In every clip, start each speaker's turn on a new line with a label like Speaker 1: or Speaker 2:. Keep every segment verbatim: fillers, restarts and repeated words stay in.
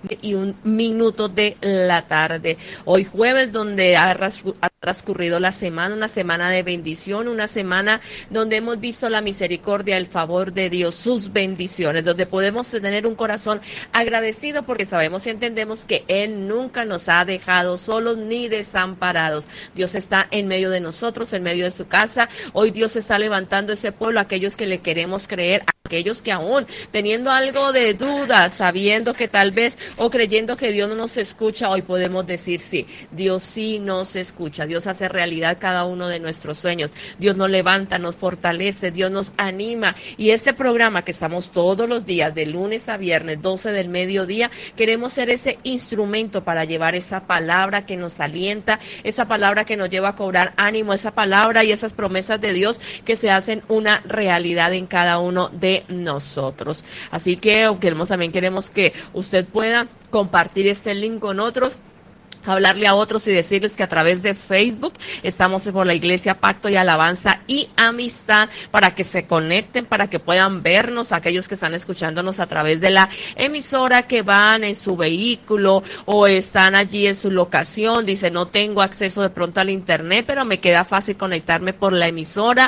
Speaker 1: y un minuto de la tarde. Hoy jueves, donde ha transcurrido la semana, una semana de bendición, una semana donde hemos visto la misericordia, el favor de Dios, sus bendiciones, donde podemos tener un corazón agradecido porque sabemos y entendemos que Él nunca nos ha dejado solos ni desamparados. Dios está en medio de nosotros, en medio de su casa. Hoy Dios está levantando ese pueblo, aquellos que le queremos creer, aquellos que aún teniendo algo de duda, sabiendo que tal vez o creyendo que Dios no nos escucha, hoy podemos decir sí, Dios sí nos escucha, Dios hace realidad cada uno de nuestros sueños, Dios nos levanta, nos fortalece, Dios nos anima, y este programa que estamos todos los días, de lunes a viernes, doce del mediodía, queremos ser ese instrumento para llevar esa palabra que nos alienta, esa palabra que nos lleva a cobrar ánimo, esa palabra y esas promesas de Dios que se hacen una realidad en cada uno de nosotros. Así que queremos, también queremos que usted pueda compartir este link con otros, hablarle a otros y decirles que a través de Facebook estamos por la Iglesia Pacto y Alabanza y Amistad, para que se conecten, para que puedan vernos, aquellos que están escuchándonos a través de la emisora, que van en su vehículo o están allí en su locación, dice no tengo acceso de pronto al internet, pero me queda fácil conectarme por la emisora,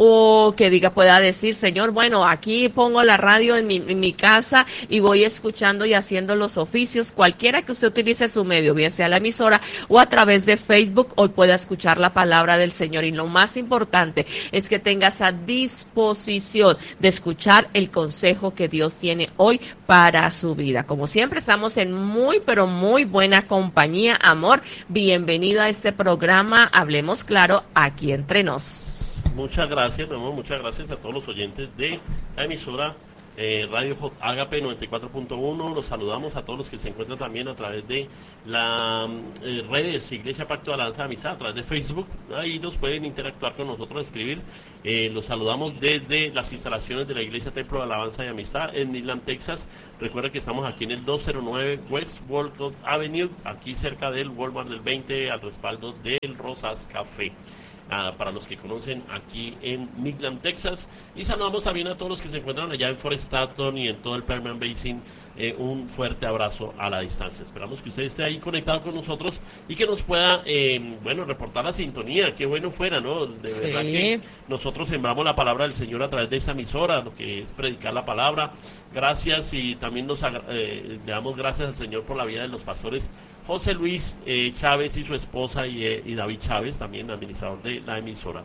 Speaker 1: o que diga, pueda decir, Señor, bueno, aquí pongo la radio en mi, en mi casa y voy escuchando y haciendo los oficios, cualquiera que usted utilice su medio, bien sea la emisora o a través de Facebook, hoy pueda escuchar la palabra del Señor. Y lo más importante es que tenga esa disposición de escuchar el consejo que Dios tiene hoy para su vida. Como siempre, estamos en muy, pero muy buena compañía, amor. Bienvenido a este programa Hablemos Claro, aquí entre nos.
Speaker 2: Muchas gracias, mi amor, muchas gracias a todos los oyentes de la emisora Eh, Radio Agape noventa y cuatro punto uno. Los saludamos a todos los que se encuentran también a través de las eh, redes Iglesia Pacto de Alabanza y Amistad, a través de Facebook. Ahí nos pueden interactuar con nosotros, escribir. Eh, los saludamos desde las instalaciones de la Iglesia Templo de Alabanza y Amistad en Midland, Texas. Recuerda que estamos aquí en el doscientos nueve West Walcott Avenue, aquí cerca del Walmart del veinte, al respaldo del Rosas Café. Uh, para los que conocen aquí en Midland, Texas, y saludamos también a todos los que se encuentran allá en Forest Staton y en todo el Permian Basin. Eh, un fuerte abrazo a la distancia. Esperamos que usted esté ahí conectado con nosotros y que nos pueda, eh, bueno, reportar la sintonía. Qué bueno fuera, ¿no? De
Speaker 1: sí.
Speaker 2: verdad que nosotros sembramos la palabra del Señor a través de esta emisora, lo que es predicar la palabra. Gracias, y también nos eh, le damos gracias al Señor por la vida de los pastores José Luis eh, Chávez y su esposa, y, eh, y David Chávez, también administrador de la emisora.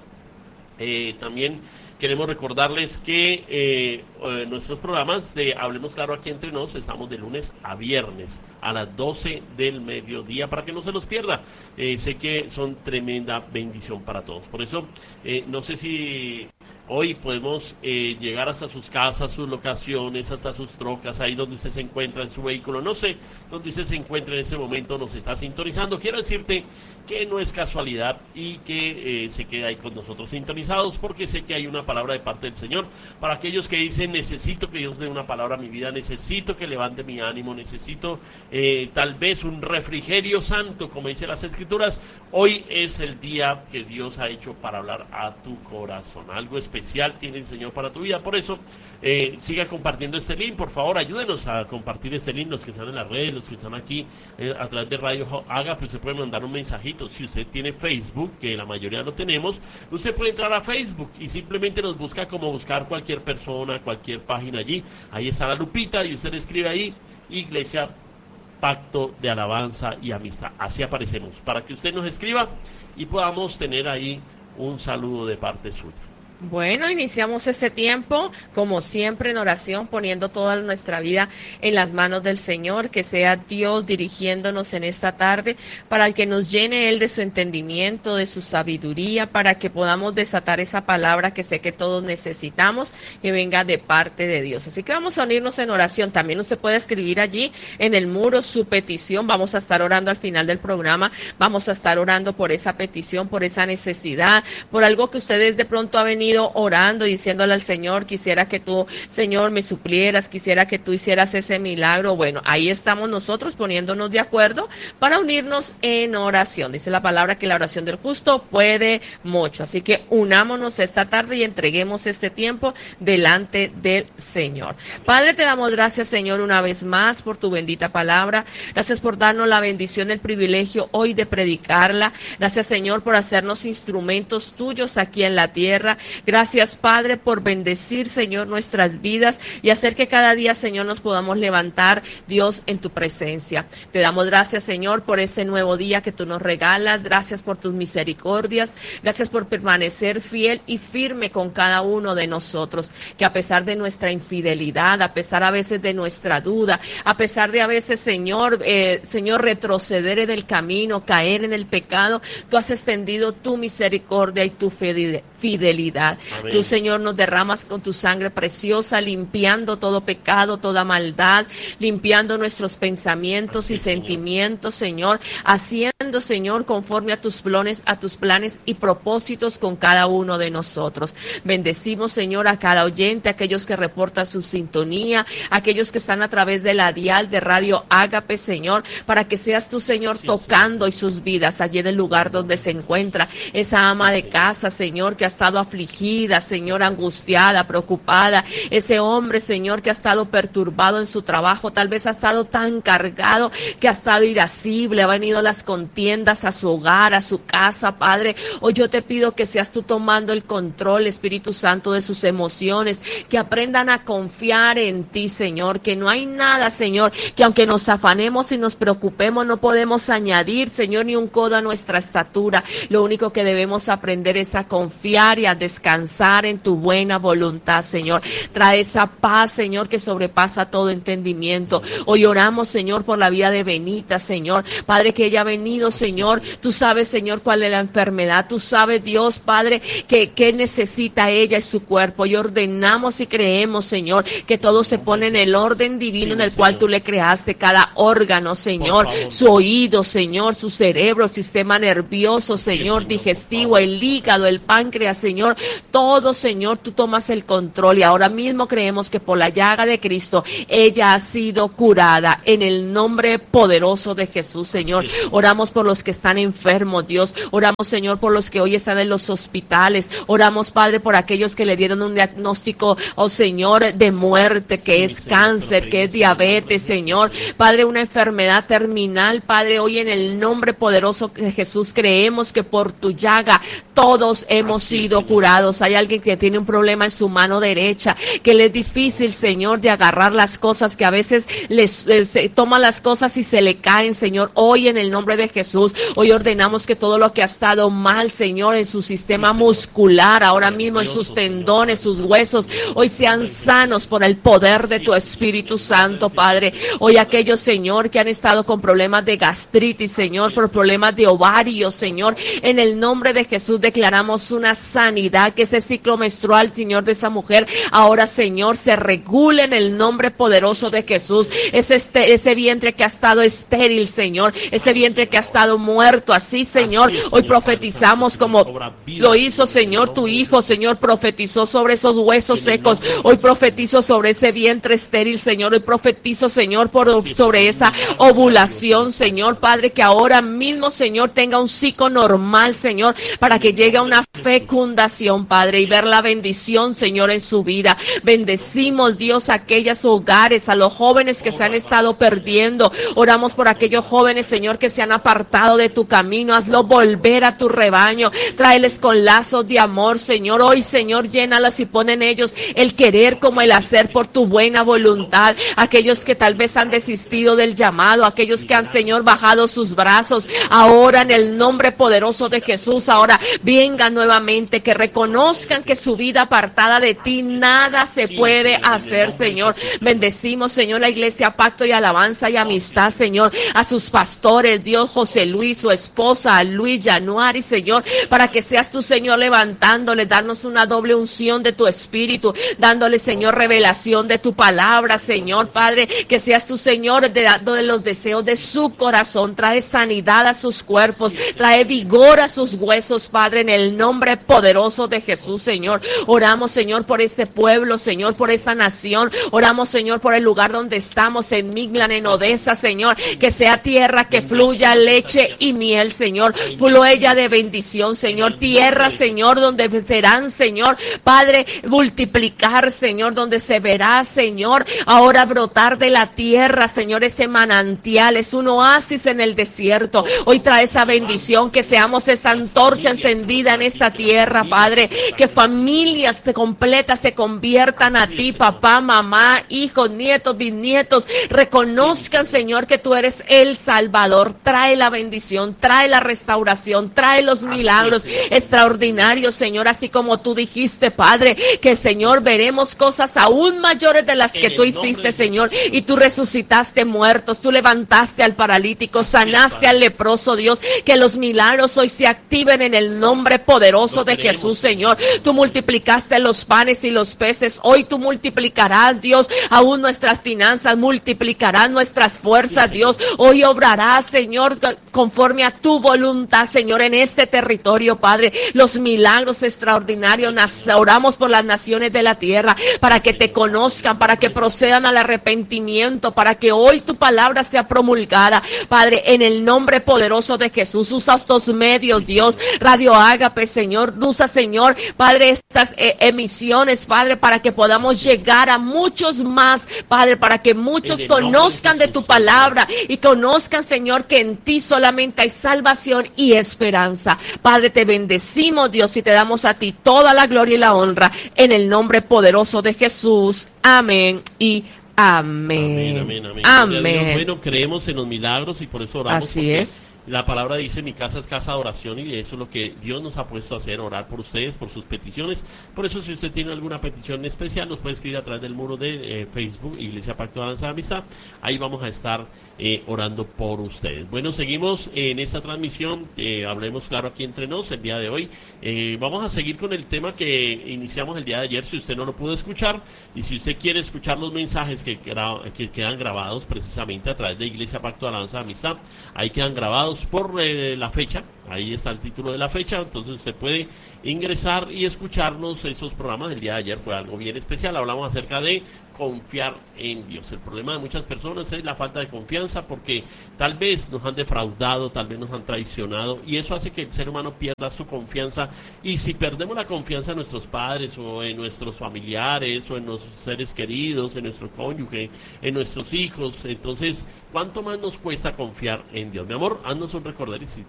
Speaker 2: Eh, también queremos recordarles que eh, eh, nuestros programas de Hablemos Claro aquí entre nos, estamos de lunes a viernes a las doce del mediodía, para que no se los pierda. Eh, sé que son tremenda bendición para todos. Por eso, eh, no sé si hoy podemos eh, llegar hasta sus casas, sus locaciones, hasta sus trocas, ahí donde usted se encuentra en su vehículo. No sé dónde usted se encuentra en ese momento, nos está sintonizando. Quiero decirte que no es casualidad y que eh, se queda ahí con nosotros sintonizados, porque sé que hay una palabra de parte del Señor para aquellos que dicen, necesito que Dios dé una palabra a mi vida, necesito que levante mi ánimo, necesito eh, tal vez un refrigerio santo, como dice las Escrituras. Hoy es el día que Dios ha hecho para hablar a tu corazón. Algo especial tiene el Señor para tu vida. Por eso, eh, siga compartiendo este link. Por favor, ayúdenos a compartir este link, los que están en las redes, los que están aquí eh, a través de Radio Agape. Usted puede mandar un mensajito. Si usted tiene Facebook, que la mayoría lo tenemos, usted puede entrar a Facebook y simplemente nos busca como buscar cualquier persona, cualquier página allí. Ahí está la lupita y usted escribe ahí Iglesia Pacto de Alabanza y Amistad. Así aparecemos, para que usted nos escriba y podamos tener ahí un saludo de parte suya.
Speaker 1: Bueno, iniciamos este tiempo, como siempre, en oración, poniendo toda nuestra vida en las manos del Señor, que sea Dios dirigiéndonos en esta tarde, para que nos llene Él de su entendimiento, de su sabiduría, para que podamos desatar esa palabra que sé que todos necesitamos, que venga de parte de Dios. Así que vamos a unirnos en oración. También usted puede escribir allí en el muro su petición. Vamos a estar orando al final del programa, vamos a estar orando por esa petición, por esa necesidad, por algo que ustedes de pronto ha venido venido orando, diciéndole al Señor, quisiera que tú, Señor, me suplieras, quisiera que tú hicieras ese milagro. Bueno, ahí estamos nosotros poniéndonos de acuerdo para unirnos en oración. Dice la palabra que la oración del justo puede mucho. Así que unámonos esta tarde y entreguemos este tiempo delante del Señor. Padre, te damos gracias, Señor, una vez más por tu bendita palabra. Gracias por darnos la bendición, el privilegio hoy de predicarla. Gracias, Señor, por hacernos instrumentos tuyos aquí en la tierra. Gracias, Padre, por bendecir, Señor, nuestras vidas y hacer que cada día, Señor, nos podamos levantar, Dios, en tu presencia. Te damos gracias, Señor, por este nuevo día que tú nos regalas. Gracias por tus misericordias. Gracias por permanecer fiel y firme con cada uno de nosotros, que a pesar de nuestra infidelidad, a pesar a veces de nuestra duda, a pesar de a veces, Señor, eh, Señor, retroceder en el camino, caer en el pecado, tú has extendido tu misericordia y tu fidelidad. Amén. Tú, Señor, nos derramas con tu sangre preciosa, limpiando todo pecado, toda maldad, limpiando nuestros pensamientos Así, y sentimientos, Señor, haciendo, Señor, conforme a tus planes, a tus planes y propósitos con cada uno de nosotros. Bendecimos, Señor, a cada oyente, a aquellos que reportan su sintonía, a aquellos que están a través de la dial de Radio Ágape, Señor, para que seas tú, Señor, sí, tocando sí. sus vidas allí en el lugar donde se encuentra esa ama de casa, Señor, que ha estado afligida, Señor, angustiada, preocupada, ese hombre, Señor, que ha estado perturbado en su trabajo, tal vez ha estado tan cargado que ha estado irascible, ha venido las contiendas a su hogar, a su casa, Padre. Hoy yo te pido que seas tú tomando el control, Espíritu Santo, de sus emociones, que aprendan a confiar en ti, Señor, que no hay nada, Señor, que aunque nos afanemos y nos preocupemos, no podemos añadir, Señor, ni un codo a nuestra estatura. Lo único que debemos aprender es a confiar y a descansar en tu buena voluntad, Señor. Trae esa paz, Señor, que sobrepasa todo entendimiento. Hoy oramos, Señor, por la vida de Benita, Señor. Padre, que ella ha venido, Señor. Tú sabes, Señor, cuál es la enfermedad. Tú sabes, Dios, Padre, que, que necesita ella y su cuerpo. Y ordenamos y creemos, Señor, que todo se pone en el orden divino sí, en el Señor. Cual tú le creaste. Cada órgano, Señor. Su oído, Señor. Su cerebro, el sistema nervioso, Señor. Sí, Señor, digestivo, el hígado, el páncreas, Señor. Todo, Señor, tú tomas el control. Y ahora mismo creemos que por la llaga de Cristo, ella ha sido curada en el nombre poderoso de Jesús, Señor. Sí. Oramos por los que están enfermos, Dios. Oramos, Señor, por los que hoy están en los hospitales. Oramos, Padre, por aquellos que le dieron un diagnóstico, oh Señor, de muerte, que sí, es Señor, cáncer, que es diabetes, Señor. Padre, una enfermedad terminal, Padre, hoy en el nombre poderoso de Jesús creemos que por tu llaga todos hemos Así, sido Señor. Curados. Hay alguien que tiene un problema en su mano derecha, que le es difícil, Señor, de agarrar las cosas, que a veces les, les toma las cosas y se le caen, Señor. Hoy en el nombre de Jesús, hoy ordenamos que todo lo que ha estado mal, Señor, en su sistema sí, muscular, ahora mismo en sus tendones, sus huesos, hoy sean sanos por el poder de tu Espíritu Santo, Padre. Hoy aquellos, Señor, que han estado con problemas de gastritis, Señor, por problemas de ovarios, Señor, en el nombre de Jesús declaramos una sanidad, que ese ciclo menstrual, Señor, de esa mujer, ahora, Señor, se regule en el nombre poderoso de Jesús. Ese, este, ese vientre que ha estado estéril, Señor, ese vientre que ha estado muerto, así, Señor, hoy profetizamos como lo hizo, Señor, tu Hijo, Señor, profetizó sobre esos huesos secos. Hoy profetizo sobre ese vientre estéril, Señor. Hoy profetizo, Señor, por, sobre esa ovulación, Señor, Padre, que ahora mismo, Señor, tenga un ciclo normal, Señor, para que llegue a una fecundación, Padre, y ver la bendición, Señor, en su vida. Bendecimos, Dios, a aquellos hogares, a los jóvenes que se han estado perdiendo. Oramos por aquellos jóvenes, Señor, que se han apartado de tu camino. Hazlo volver a tu rebaño. Tráeles con lazos de amor, Señor. Hoy, Señor, llénalas y pon en ellos el querer como el hacer por tu buena voluntad. Aquellos que tal vez han desistido del llamado, aquellos que han, Señor, bajado sus brazos, ahora en el nombre poderoso de Jesús, ahora vengan nuevamente, que reconozcan que su vida apartada de ti, nada se puede hacer, Señor. Bendecimos, Señor, la iglesia Pacto y Alabanza y Amistad, Señor, a sus pastores, Dios, José Luis, su esposa, a Luis Januari, Señor, para que seas tu, Señor, levantándole, darnos una doble unción de tu Espíritu, dándole, Señor, revelación de tu palabra, Señor, Padre, que seas tu, Señor, de, de los deseos de su corazón. Trae sanidad a sus cuerpos, trae vigor a sus huesos, Padre, en el nombre poderoso de de Jesús, Señor. Oramos, Señor, por este pueblo, Señor, por esta nación. Oramos, Señor, por el lugar donde estamos, en Midland, en Odessa, Señor. Que sea tierra que fluya leche y miel, Señor. Fluya de bendición, Señor. Tierra, Señor, donde serán, Señor, Padre, multiplicar, Señor, donde se verá, Señor, ahora brotar de la tierra, Señor, ese manantial, es un oasis en el desierto. Hoy trae esa bendición, que seamos esa antorcha encendida en esta tierra, Padre, que familias completas se conviertan a ti, papá, mamá, hijos, nietos, bisnietos, reconozcan, Señor, que tú eres el Salvador. Trae la bendición, trae la restauración, trae los milagros extraordinarios, Señor, así como tú dijiste, Padre, que, Señor, veremos cosas aún mayores de las que tú hiciste, Señor, y tú resucitaste muertos, tú levantaste al paralítico, sanaste al leproso, Dios, que los milagros hoy se activen en el nombre poderoso de Jesús, Señor. Tú multiplicaste los panes y los peces, hoy tú multiplicarás, Dios, aún nuestras finanzas, multiplicarás nuestras fuerzas, Dios, hoy obrarás, Señor, conforme a tu voluntad, Señor, en este territorio, Padre, los milagros extraordinarios. Oramos por las naciones de la tierra, para que te conozcan, para que procedan al arrepentimiento, para que hoy tu palabra sea promulgada, Padre, en el nombre poderoso de Jesús. Usa estos medios, Dios, Radio Ágape, Señor, usa, Señor, Padre, estas eh, emisiones, Padre, para que podamos llegar a muchos más, Padre, para que muchos conozcan de tu palabra y conozcan, Señor, que en ti solamente hay salvación y esperanza. Padre, te bendecimos, Dios, y te damos a ti toda la gloria y la honra, en el nombre poderoso de Jesús. Amén y amén.
Speaker 2: Amén, amén, amén.
Speaker 1: Amén.
Speaker 2: Bueno, creemos en los milagros y por eso oramos.
Speaker 1: Así es.
Speaker 2: La palabra dice: mi casa es casa de oración, y eso es lo que Dios nos ha puesto a hacer, orar por ustedes, por sus peticiones. Por eso, si usted tiene alguna petición especial, nos puede escribir a través del muro de eh, Facebook, Iglesia Pacto de Alianza de Amistad. Ahí vamos a estar eh, orando por ustedes. Bueno, seguimos en esta transmisión, eh, hablemos claro aquí entre nos el día de hoy. Eh, vamos a seguir con el tema que iniciamos el día de ayer, si usted no lo pudo escuchar, y si usted quiere escuchar los mensajes que, gra- que quedan grabados precisamente a través de Iglesia Pacto de Alianza de Amistad, ahí quedan grabados por eh, la fecha, ahí está el título de la fecha, entonces usted puede ingresar y escucharnos. Esos programas del día de ayer fue algo bien especial, hablamos acerca de confiar en Dios. El problema de muchas personas es la falta de confianza, porque tal vez nos han defraudado, tal vez nos han traicionado, y eso hace que el ser humano pierda su confianza. Y si perdemos la confianza en nuestros padres, o en nuestros familiares, o en nuestros seres queridos, en nuestro cónyuge, en nuestros hijos, entonces ¿cuánto más nos cuesta confiar en Dios? Mi amor, haznos un recorder y si